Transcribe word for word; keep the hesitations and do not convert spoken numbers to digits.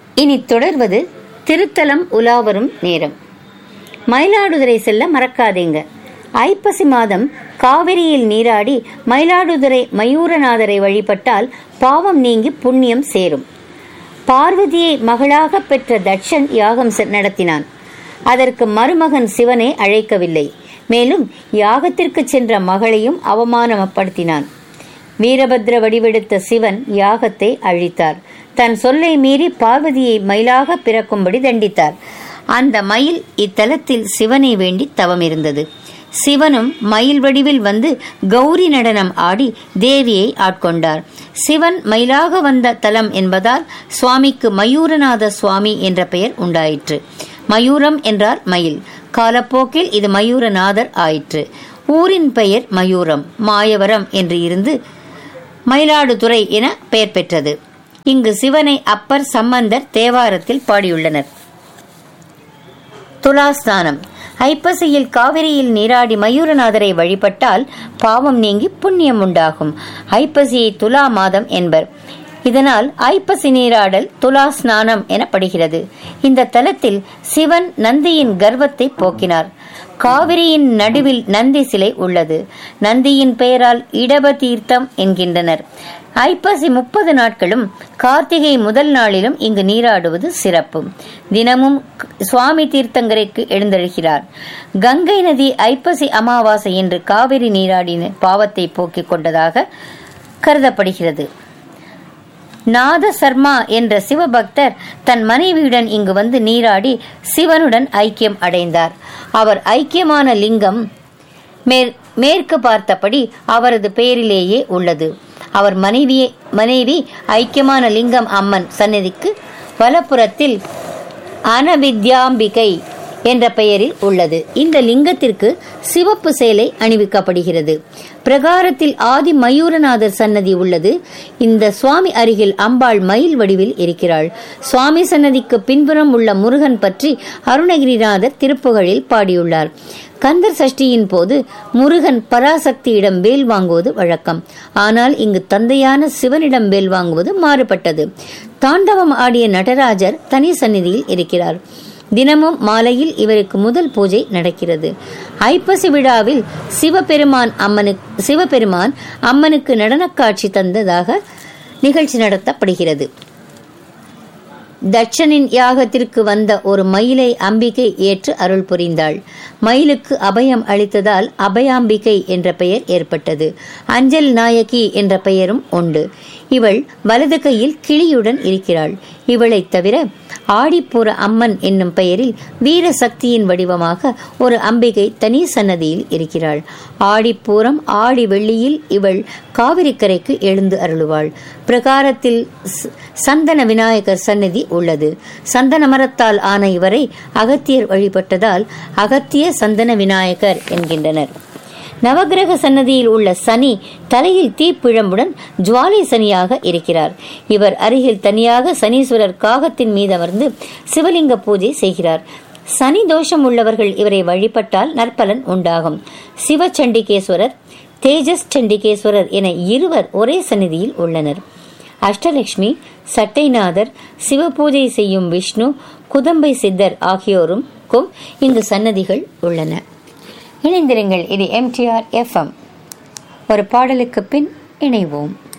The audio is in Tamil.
இனி தொடர்வது திருத்தலம் உலாவரும் நேரம். மயிலாடுதுறை செல்ல மறக்காதீங்க. ஐப்பசி மாதம் காவிரியில் நீராடி மயிலாடுதுறை மயூரநாதரை வழிபட்டால் பாவம் நீங்கி புண்ணியம் சேரும். பார்வதியை மகளாக பெற்ற தட்சன் யாகம் நடத்தினான். அதற்கு மருமகன் சிவனை அழைக்கவில்லை. மேலும் யாகத்திற்கு சென்ற மகளையும் அவமானப்படுத்தினான். வீரபத்ர வடிவெடுத்த சிவன் யாகத்தை அழித்தார். தன் சொல்லை மீறி பார்வதியை மயிலாக பிறக்கும்படி தண்டித்தார். அந்த மயில் இத்தலத்தில் சிவனை வேண்டி தவம் இருந்தது. சிவனும் மயில் வடிவில் வந்து கௌரி நடனம் ஆடி தேவியை ஆட்கொண்டார். சிவன் மயிலாக வந்த தலம் என்பதால் சுவாமிக்கு மயூரநாத சுவாமி என்ற பெயர் உண்டாயிற்று. மயூரம் என்றார் மயில். காலப்போக்கில் இது மயூரநாதர் ஆயிற்று. ஊரின் பெயர் மயூரம் மாயவரம் என்று இருந்து மயிலாடுதுறை என பெயர் பெற்றது. இங்கு சிவனை அப்பர் சம்பந்தர் தேவாரத்தில் பாடியுள்ளனர். துலாஸ்தானம். ஐப்பசியில் காவிரியில் நீராடி மயூரநாதரை வழிபட்டால் பாவம் நீங்கி புண்ணியம் உண்டாகும். ஐப்பசியை துலா மாதம் என்பர். இதனால் ஐப்பசி நீராடல் துலா ஸ்நானம் எனப்படுகிறது. இந்த தலத்தில் சிவன் நந்தியின் கர்வத்தை போக்கினார். காவிரியின் நடுவில் நந்தி சிலை உள்ளது. நந்தியின் பெயரால் இடப தீர்த்தம் என்கின்றனர். ஐப்பசி முப்பது நாட்களும் கார்த்திகை முதல் நாளிலும் இங்கு நீராடுவது சிறப்பு. தினமும் சுவாமி தீர்த்தங்கரைக்கு எழுந்தழுகிறார். கங்கை நதி ஐப்பசி அமாவாசை என்று காவிரி நீராடின பாவத்தை போக்கிக் கொண்டதாக கருதப்படுகிறது. நாத சர்மா என்ற சிவபக்தர் தன் மனைவியுடன் இங்கு வந்து நீராடி சிவனுடன் ஐக்கியம் அடைந்தார். அவர் ஐக்கியமான லிங்கம் மேற்கு பார்த்தபடி அவரது பெயரிலேயே உள்ளது. அவர் மனைவியை மனைவி ஐக்கியமான லிங்கம் அம்மன் சன்னதிக்கு வலப்புறத்தில் அனவித்யாம்பிகை என்ற பெயரில் உள்ளது. இந்த லிங்கத்திற்கு சிவப்பு சேலை அணிவிக்கப்படுகிறது. பிரகாரத்தில் ஆதி மயூரநாதர் சன்னதி உள்ளது. இந்த சுவாமி அருகில் அம்பாள் மயில் வடிவில் இருக்கிறாள். சுவாமி சன்னதிக்கு பின்புறம் உள்ள முருகன் பற்றி அருணகிரிநாதர் திருப்புகழில் பாடியுள்ளார். கந்தர் சஷ்டியின் போது முருகன் பராசக்தியிடம் வேல் வாங்குவது வழக்கம். ஆனால் இங்கு தந்தையான சிவனிடம் வேல் வாங்குவது மாறுபட்டது. தாண்டவம் ஆடிய நடராஜர் தனி சந்நிதியில் இருக்கிறார். தினமும் மாலையில் இவருக்கு முதல் பூஜை நடக்கிறது. ஐப்பசி விழாவில் சிவபெருமான் அம்மனுக்கு சிவபெருமான் அம்மனுக்கு நடன காட்சி தந்ததாக நிகழ்ச்சி நடத்தப்படுகிறது. தட்சனின் யாகத்திற்கு வந்த ஒரு மயிலை அம்பிகை ஏற்று அருள் புரிந்தாள். மயிலுக்கு அபயம் அளித்ததால் அபயாம்பிகை என்ற பெயர் ஏற்பட்டது. அஞ்சல் நாயகி என்ற பெயரும் உண்டு. இவள் வலது கையில் கிளியுடன் இருக்கிறாள். இவளை தவிர ஆடிப்பூர அம்மன் என்னும் பெயரில் வீர சக்தியின் வடிவமாக ஒரு அம்பிகை தனி சன்னதியில் இருக்கிறாள். ஆடிப்பூரம் ஆடி வெள்ளியில் இவள் காவிரிக்கரைக்கு எழுந்து அருளுவாள். பிரகாரத்தில் சந்தன விநாயகர் சன்னதி உள்ளது. சந்தன மரத்தால் ஆன இவரை அகத்தியர் வழிபட்டதால் அகத்திய சந்தன விநாயகர் என்கின்றனர். நவகிரக சன்னதியில் உள்ள சனி தலையில் தீப்பிழம்புடன் ஜுவாலை சனியாக இருக்கிறார். இவர் அருகில் தனியாக சனீஸ்வரர் காகத்தின் மீது அமர்ந்து சிவலிங்க பூஜை செய்கிறார். சனி தோஷம் உள்ளவர்கள் இவரை வழிபட்டால் நற்பலன் உண்டாகும். சிவச்சண்டிகேஸ்வரர், தேஜஸ் சண்டிகேஸ்வரர் என இருவர் ஒரே சந்நிதியில் உள்ளனர். அஷ்டலட்சுமி, சட்டைநாதர், சிவ பூஜை செய்யும் விஷ்ணு, குதம்பை சித்தர் ஆகியோருக்கும் இங்கு சன்னதிகள் உள்ளன. இணைந்திருங்கள். இது M D R F M. ஒரு பாடலுக்கு பின் இணைவோம்.